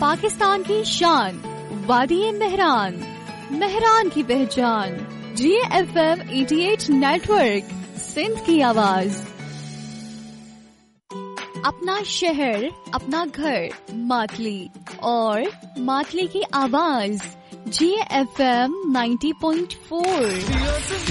पाकिस्तान की शान, वादी मेहरान, मेहरान की पहचान, GFM 88 नेटवर्क, सिंध की आवाज। अपना शहर, अपना घर, मातली और मातली की आवाज, GFM 90.4।